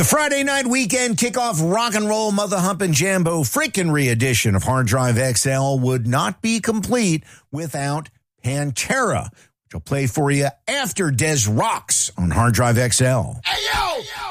The Friday night weekend kickoff rock and roll mother humping jambo frickin' edition of Hard Drive XL would not be complete without Pantera, which I'll play for you after Des Rocks on Hard Drive XL. Hey, yo!